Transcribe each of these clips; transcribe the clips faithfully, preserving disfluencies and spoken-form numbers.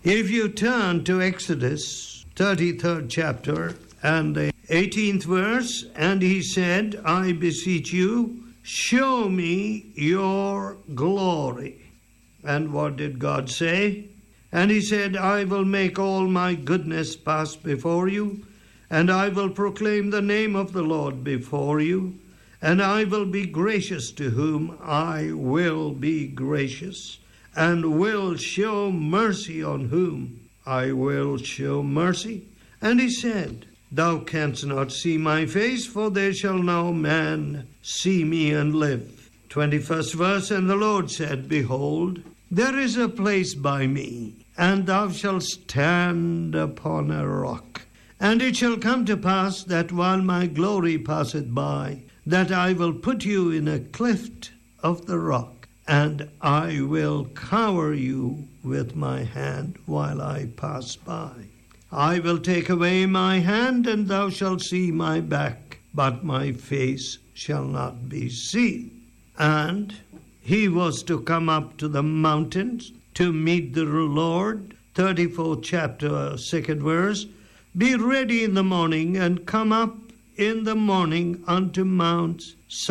If you turn to Exodus thirty-third chapter and the eighteenth verse, and he said, I beseech you, show me your glory. And what did God say? And he said, I will make all my goodness pass before you, and I will proclaim the name of the Lord before you, and I will be gracious to whom I will be gracious, and will show mercy on whom I will show mercy. And he said, Thou canst not see my face, for there shall no man see me and live. twenty-first verse, and the Lord said, Behold, there is a place by me, and thou shalt stand upon a rock. And it shall come to pass that while my glory passeth by, that I will put you in a cleft of the rock, and I will cover you with my hand while I pass by. I will take away my hand, and thou shalt see my back, but my face shall not be seen. And he was to come up to the mountains to meet the Lord. thirty-fourth chapter, second verse. Be ready in the morning, and come up in the morning unto Mount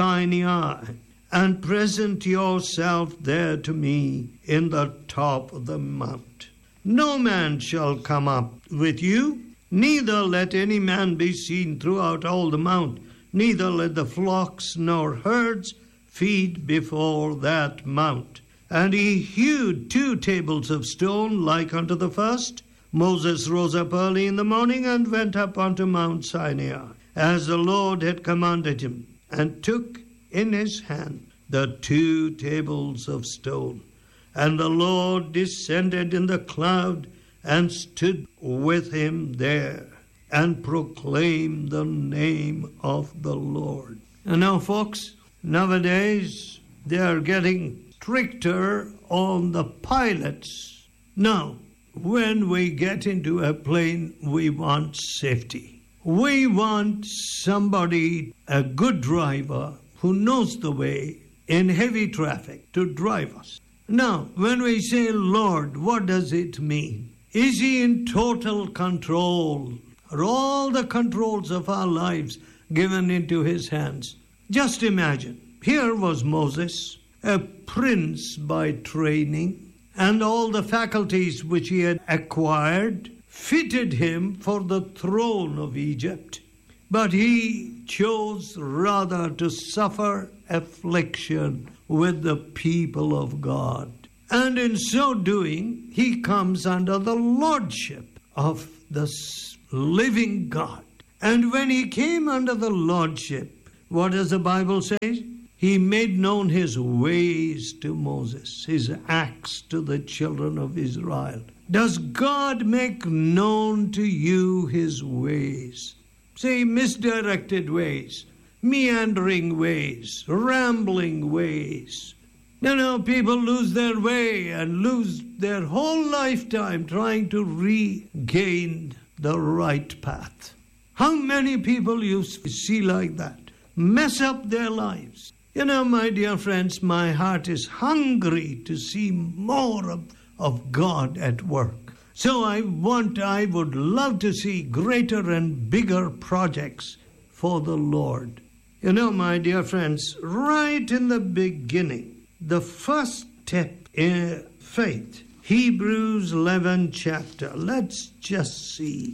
Sinai, and present yourself there to me in the top of the mount. No man shall come up with you, neither let any man be seen throughout all the mount, neither let the flocks nor herds feed before that mount. And he hewed two tables of stone like unto the first. Moses rose up early in the morning and went up unto Mount Sinai, as the Lord had commanded him, and took in his hand the two tables of stone. And the Lord descended in the cloud, and stood with him there, and proclaimed the name of the Lord. And now, folks, nowadays they are getting stricter on the pilots. Now, when we get into a plane, we want safety. We want somebody, a good driver, who knows the way in heavy traffic to drive us. Now, when we say Lord, what does it mean? Is he in total control? Are all the controls of our lives given into his hands? Just imagine, here was Moses, a prince by training, and all the faculties which he had acquired fitted him for the throne of Egypt. But he chose rather to suffer affliction with the people of God. And in so doing, he comes under the lordship of the living God. And when he came under the lordship, what does the Bible say? He made known his ways to Moses, his acts to the children of Israel. Does God make known to you his ways? Say, misdirected ways, meandering ways, rambling ways. You know, people lose their way and lose their whole lifetime trying to regain the right path. How many people you see like that? Mess up their lives. You know, my dear friends, my heart is hungry to see more of, of God at work. So I want, I would love to see greater and bigger projects for the Lord. You know, my dear friends, right in the beginning, the first step in faith, Hebrews eleven chapter, let's just see.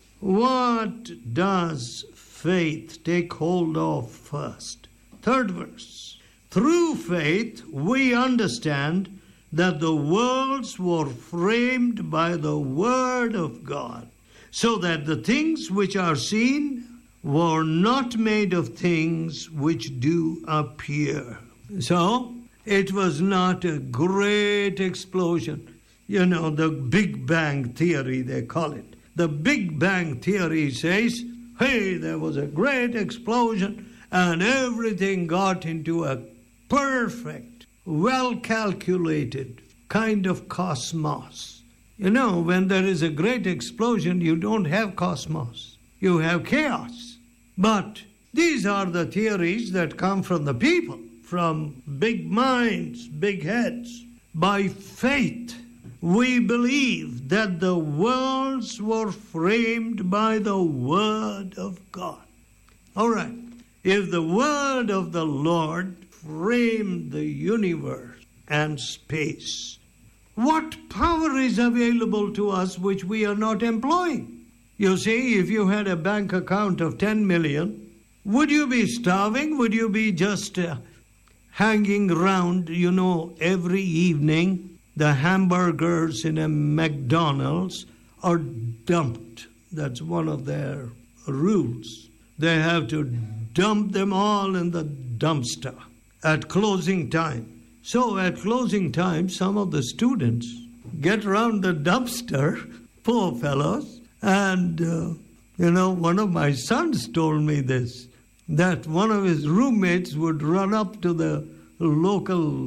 What does faith take hold of first? Third verse. Through faith, we understand that the worlds were framed by the word of God, so that the things which are seen were not made of things which do appear. So, it was not a great explosion. You know, the Big Bang Theory, they call it. The Big Bang Theory says, hey, there was a great explosion, and everything got into a perfect, well-calculated kind of cosmos. You know, when there is a great explosion, you don't have cosmos. You have chaos. But these are the theories that come from the people, from big minds, big heads. By faith, we believe that the worlds were framed by the Word of God. All right. If the Word of the Lord framed the universe and space, what power is available to us which we are not employing? You see, if you had a bank account of ten million, would you be starving? Would you be just uh, hanging around, you know, every evening? The hamburgers in a McDonald's are dumped. That's one of their rules. They have to dump them all in the dumpster at closing time. So at closing time, some of the students get around the dumpster, poor fellows, and, uh, you know, one of my sons told me this, that one of his roommates would run up to the local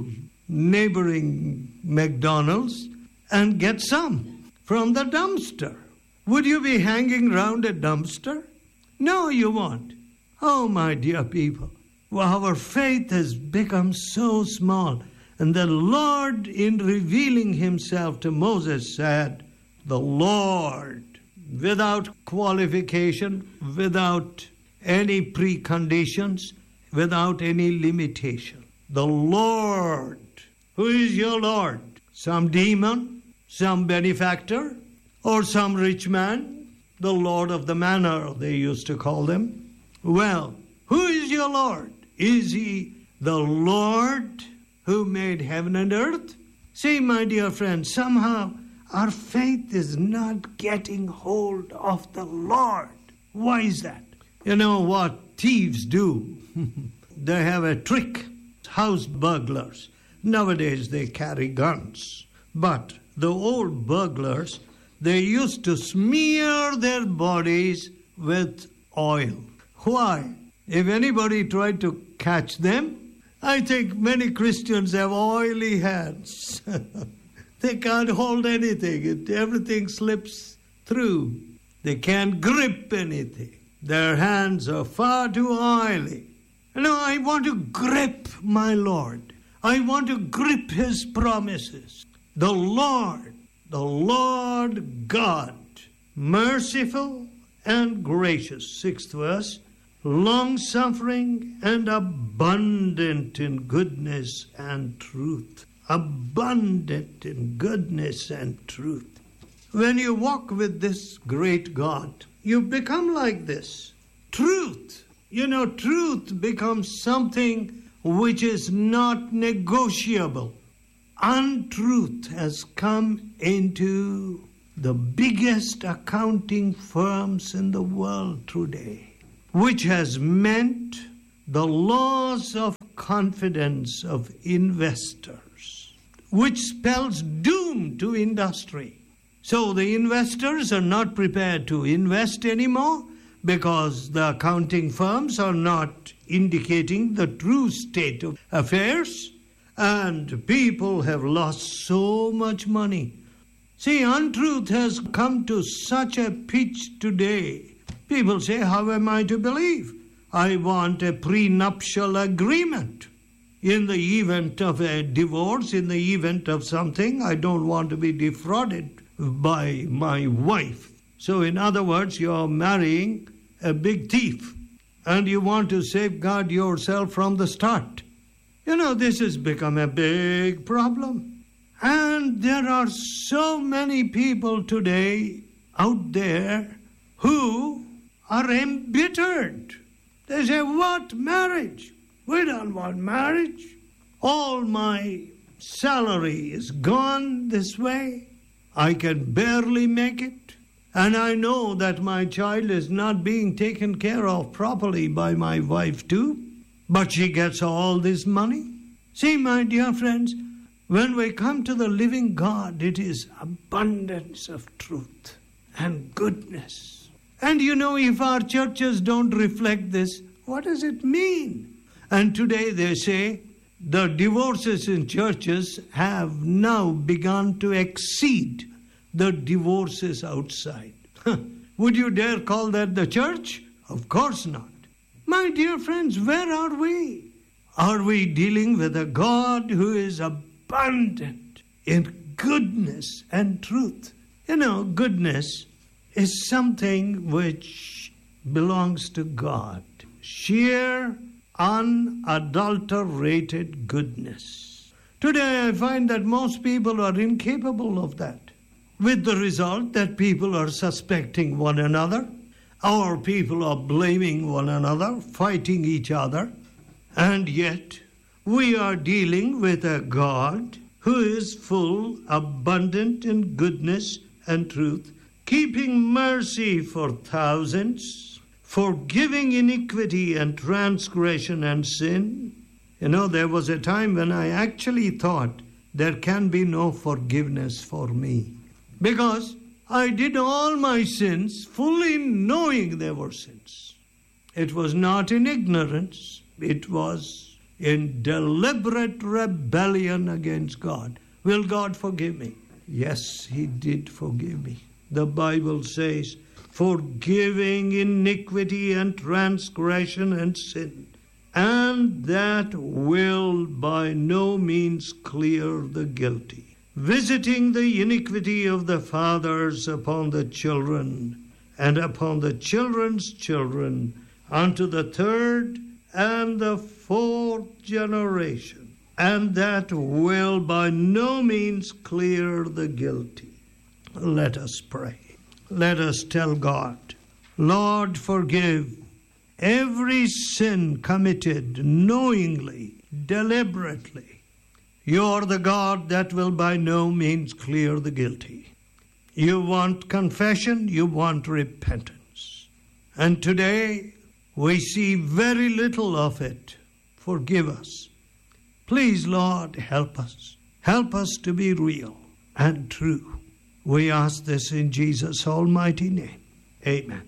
neighboring McDonald's and get some from the dumpster. Would you be hanging around a dumpster? No, you won't. Oh, my dear people, well, our faith has become so small. And the Lord, in revealing himself to Moses, said, the Lord, without qualification, without any preconditions, without any limitation. The Lord. Who is your Lord? Some demon? Some benefactor? Or some rich man? The Lord of the manor, they used to call them. Well, who is your Lord? Is he the Lord who made heaven and earth? See, my dear friends, somehow our faith is not getting hold of the Lord. Why is that? You know what thieves do? They have a trick. House burglars. Nowadays they carry guns. But the old burglars, they used to smear their bodies with oil. Why? If anybody tried to catch them, I think many Christians have oily hands. They can't hold anything. It, everything slips through. They can't grip anything. Their hands are far too oily. No, I want to grip my Lord. I want to grip his promises. The Lord, the Lord God, merciful and gracious. Sixth verse. Long-suffering and abundant in goodness and truth. Abundant in goodness and truth. When you walk with this great God, you become like this. Truth. You know, truth becomes something which is not negotiable. Untruth has come into the biggest accounting firms in the world today, which has meant the loss of confidence of investors, which spells doom to industry. So the investors are not prepared to invest anymore because the accounting firms are not indicating the true state of affairs, and people have lost so much money. See, untruth has come to such a pitch today. People say, how am I to believe? I want a prenuptial agreement. In the event of a divorce, in the event of something, I don't want to be defrauded by my wife. So in other words, you're marrying a big thief and you want to safeguard yourself from the start. You know, this has become a big problem. And there are so many people today out there who are embittered. They say, what marriage? We don't want marriage. All my salary is gone this way. I can barely make it. And I know that my child is not being taken care of properly by my wife too. But she gets all this money. See, my dear friends, when we come to the living God, it is abundance of truth and goodness. And you know, if our churches don't reflect this, what does it mean? And today they say the divorces in churches have now begun to exceed the divorces outside. Would you dare call that the church? Of course not. My dear friends, where are we? Are we dealing with a God who is abundant in goodness and truth. You know, goodness is something which belongs to God. Sheer, unadulterated goodness. Today I find that most people are incapable of that, with the result that people are suspecting one another, or people are blaming one another, fighting each other, and yet we are dealing with a God who is full, abundant in goodness and truth, keeping mercy for thousands, forgiving iniquity and transgression and sin. You know, there was a time when I actually thought there can be no forgiveness for me, because I did all my sins fully knowing they were sins. It was not in ignorance, it was in deliberate rebellion against God. Will God forgive me? Yes, He did forgive me. The Bible says, forgiving iniquity and transgression and sin, and that will by no means clear the guilty, visiting the iniquity of the fathers upon the children, and upon the children's children, unto the third and the fourth generation, and that will by no means clear the guilty. Let us pray. Let us tell God, Lord, forgive every sin committed knowingly, deliberately. You're the God that will by no means clear the guilty. You want confession, you want repentance. And today we see very little of it. Forgive us. Please, Lord, help us. Help us to be real and true. We ask this in Jesus' almighty name. Amen.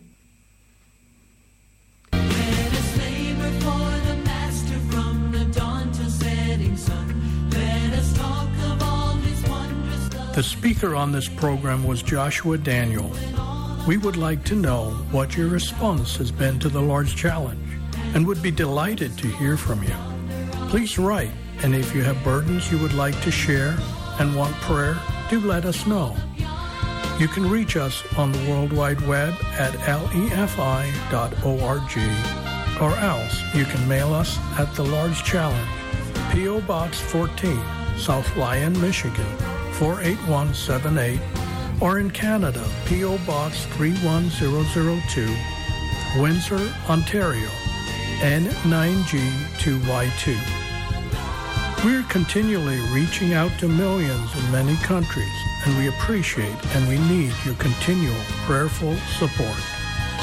Let us labor for the Master from the dawn till setting sun. Let us talk of all His wondrous love. The speaker on this program was Joshua Daniel. We would like to know what your response has been to the Lord's Challenge and would be delighted to hear from you. Please write, and if you have burdens you would like to share and want prayer, do let us know. You can reach us on the World Wide Web at lefi dot org, or else you can mail us at The Lord's Challenge, P O. Box fourteen, South Lyon, Michigan, four eight one seven eight, or in Canada, P O. Box three one zero zero two, Windsor, Ontario, N nine G two Y two. We're continually reaching out to millions in many countries, and we appreciate and we need your continual prayerful support.